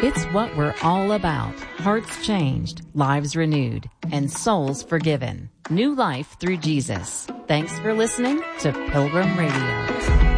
It's what we're all about. Hearts changed, lives renewed, and souls forgiven. New life through Jesus. Thanks for listening to Pilgrim Radio.